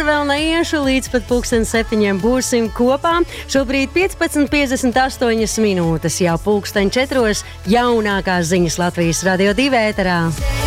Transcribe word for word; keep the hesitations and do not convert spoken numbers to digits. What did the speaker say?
vēl neiešu, līdz pat pulksten septiņiem būsim kopā. Šobrīd piecpadsmit piecdesmit astoņas minūtes, jau pulksten četros jaunākās ziņas Latvijas Radio divi ēterā.